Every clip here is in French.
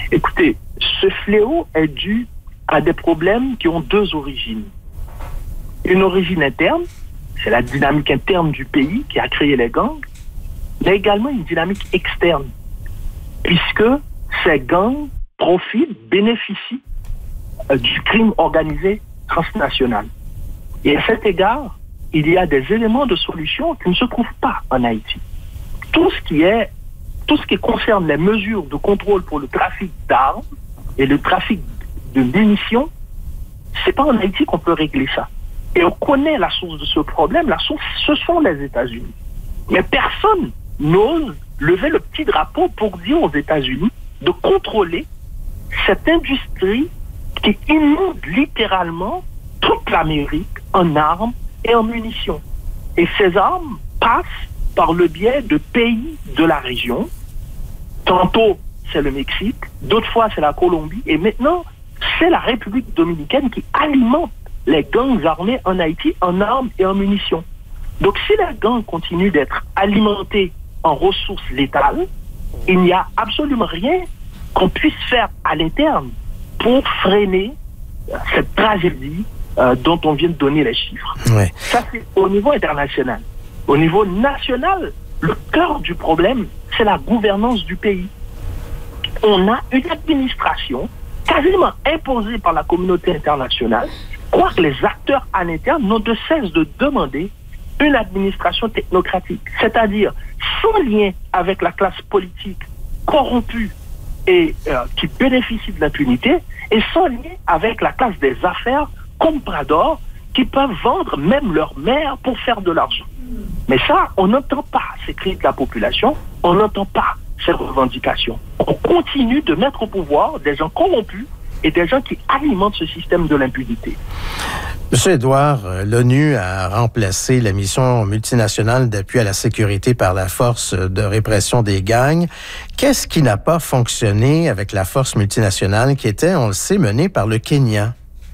Écoutez, ce fléau est dû à des problèmes qui ont deux origines. Une origine interne, c'est la dynamique interne du pays qui a créé les gangs, mais également une dynamique externe, puisque ces gangs profitent, bénéficient du crime organisé transnational. Et à cet égard, il y a des éléments de solution qui ne se trouvent pas en Haïti. Tout ce qui concerne les mesures de contrôle pour le trafic d'armes et le trafic de munitions, c'est pas en Haïti qu'on peut régler ça. Et on connaît la source de ce problème. La source, ce sont les États-Unis. Mais personne n'ose lever le petit drapeau pour dire aux États-Unis de contrôler cette industrie qui inonde littéralement toute l'Amérique en armes et en munitions. Et ces armes passent par le biais de pays de la région. Tantôt, c'est le Mexique, d'autres fois, c'est la Colombie, et maintenant, c'est la République dominicaine qui alimente les gangs armés en Haïti en armes et en munitions. Donc, si les gangs continuent d'être alimentés en ressources létales, il n'y a absolument rien qu'on puisse faire à l'interne pour freiner cette tragédie dont on vient de donner les chiffres. Ouais. Ça, c'est au niveau international. Au niveau national, le cœur du problème, c'est la gouvernance du pays. On a une administration quasiment imposée par la communauté internationale, quoique les acteurs à l'interne n'ont de cesse de demander une administration technocratique, c'est-à-dire sans lien avec la classe politique corrompue et qui bénéficie de l'impunité, et sans lien avec la classe des affaires compradors qui peuvent vendre même leur mère pour faire de l'argent. Mais ça, on n'entend pas ces cris de la population, on n'entend pas ces revendications. On continue de mettre au pouvoir des gens corrompus et des gens qui alimentent ce système de l'impunité. Monsieur Edouard, l'ONU a remplacé la mission multinationale d'appui à la sécurité par la force de répression des gangs. Qu'est-ce qui n'a pas fonctionné avec la force multinationale qui était, on le sait, menée par le Kenya?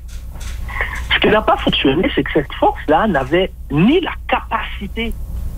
Ce qui n'a pas fonctionné, c'est que cette force-là n'avait ni la capacité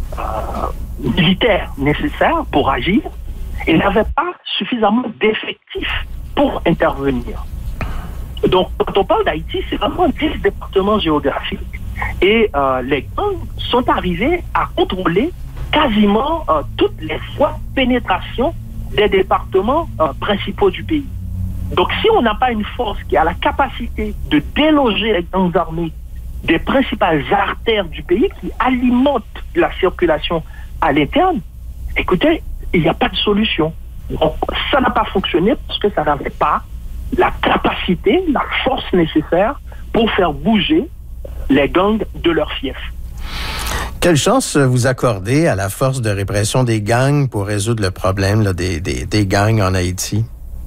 militaire nécessaire pour agir et n'avait pas suffisamment d'effectifs pour intervenir. Donc, quand on parle d'Haïti, c'est vraiment 10 départements géographiques. Et les gangs sont arrivés à contrôler quasiment toutes les voies de pénétration des départements principaux du pays. Donc, si on n'a pas une force qui a la capacité de déloger les gangs armés des principales artères du pays qui alimentent la circulation à l'interne, écoutez, il n'y a pas de solution. Donc, ça n'a pas fonctionné parce que ça n'avait pas la capacité, la force nécessaire pour faire bouger les gangs de leur fief. Quelle chance vous accordez à la force de répression des gangs pour résoudre le problème là, des gangs en Haïti?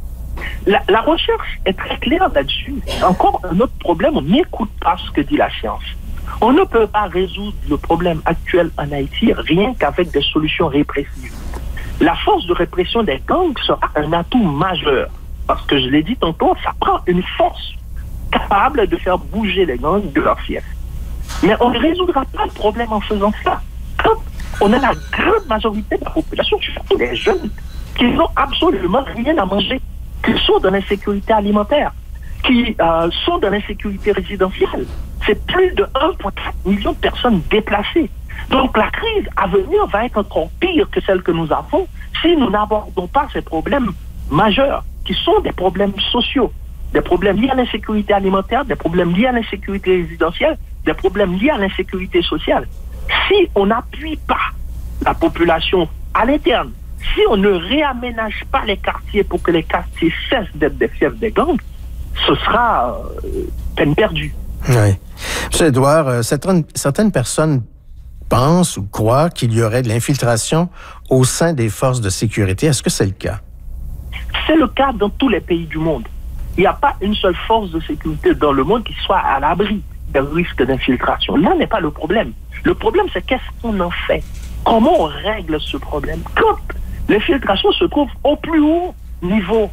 La recherche est très claire là-dessus. Encore un autre problème, on n'écoute pas ce que dit la science. On ne peut pas résoudre le problème actuel en Haïti rien qu'avec des solutions répressives. La force de répression des gangs sera un atout majeur. Parce que je l'ai dit tantôt, ça prend une force capable de faire bouger les gangs de leur fief. Mais on ne résoudra pas le problème en faisant ça. Quand on a la grande majorité de la population, surtout les jeunes, qui n'ont absolument rien à manger, qui sont dans l'insécurité alimentaire, qui sont dans l'insécurité résidentielle. C'est plus de 1,4 million de personnes déplacées. Donc la crise à venir va être encore pire que celle que nous avons si nous n'abordons pas ces problèmes majeurs, qui sont des problèmes sociaux, des problèmes liés à l'insécurité alimentaire, des problèmes liés à l'insécurité résidentielle, des problèmes liés à l'insécurité sociale. Si on n'appuie pas la population à l'interne, si on ne réaménage pas les quartiers pour que les quartiers cessent d'être des fiefs des gangs, ce sera peine perdue. Oui. M. Edouard, certaines personnes pensent ou croient qu'il y aurait de l'infiltration au sein des forces de sécurité. Est-ce que c'est le cas? C'est le cas dans tous les pays du monde. Il n'y a pas une seule force de sécurité dans le monde qui soit à l'abri des risques d'infiltration. Là n'est pas le problème. Le problème, c'est qu'est-ce qu'on en fait? Comment on règle ce problème? Quand l'infiltration se trouve au plus haut niveau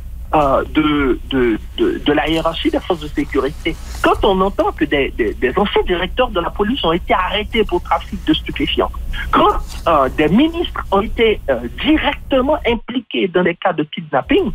de la hiérarchie des forces de sécurité. Quand on entend que des anciens directeurs de la police ont été arrêtés pour trafic de stupéfiants, quand des ministres ont été directement impliqués dans des cas de kidnapping,